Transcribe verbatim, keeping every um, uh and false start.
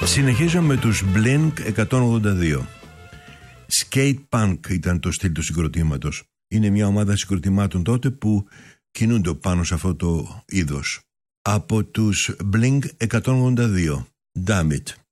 Συνεχίζω με τους Blink εκατόν ογδόντα δύο. Skate Punk ήταν το στυλ του συγκροτήματος. Είναι μια ομάδα συγκροτημάτων τότε που κινούνται πάνω σε αυτό το είδος. Από τους Blink εκατόν ογδόντα δύο, Damn It.